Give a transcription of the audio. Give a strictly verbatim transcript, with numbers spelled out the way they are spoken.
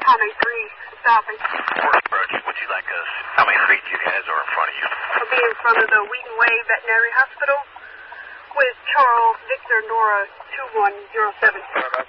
Tommy three, stopping. Morris Birch, would you like us? How many feet you guys are in front of you? I'll be in front of the Wheaton Way Veterinary Hospital with Charles Victor Nora two one zero seven.